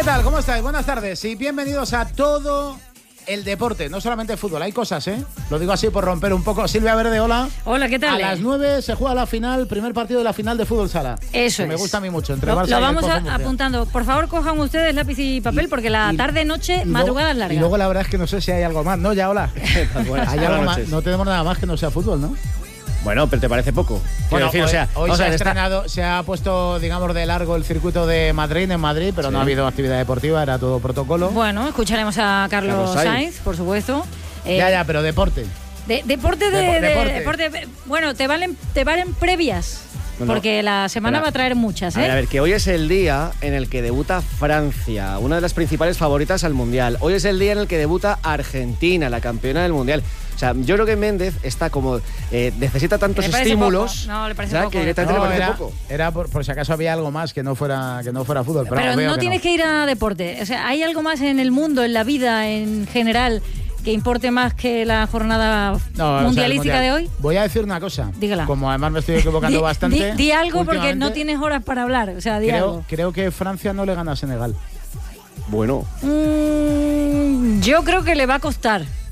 tal? ¿Cómo estáis? Buenas tardes y bienvenidos a todo el deporte, no solamente el fútbol, hay cosas, ¿eh? Lo digo así por romper un poco. Silvia Verde, hola. Hola, ¿qué tal? A las 9 se juega la final, primer partido de la final de fútbol sala. Eso es. Me gusta a mí mucho, entre Barça Lo y vamos el Pozo apuntando. Por favor, cojan ustedes lápiz y papel porque la tarde, noche, madrugada es larga. Y luego la verdad es que no sé si hay algo más, ¿no? Ya, hola. Hay algo más. No tenemos nada más que no sea fútbol, ¿no? Bueno, pero ¿te parece poco? Bueno, decir, hoy se ha estrenado, se ha puesto, digamos, de largo el circuito de Madrid en Madrid, pero no ha habido actividad deportiva, era todo protocolo. Bueno, escucharemos a Carlos Sainz, por supuesto. Ya, pero deporte. Deporte. Bueno, te valen previas. Porque la semana va a traer muchas, ¿eh? A ver, que hoy es el día en el que debuta Francia, una de las principales favoritas al Mundial. Hoy es el día en el que debuta Argentina, la campeona del Mundial. O sea, yo creo que Méndez está como... necesita tantos estímulos... Poco. No, le parece poco. Que directamente le parece poco. Era por si acaso había algo más que no fuera fútbol. Pero no tienes que ir a deporte. O sea, hay algo más en el mundo, en la vida en general, que importe más que la jornada mundialística de hoy. Voy a decir una cosa. Dígala. Como además me estoy equivocando bastante. Di algo porque no tienes horas para hablar. O sea, creo que Francia no le gana a Senegal. Bueno. Yo creo que le va a costar.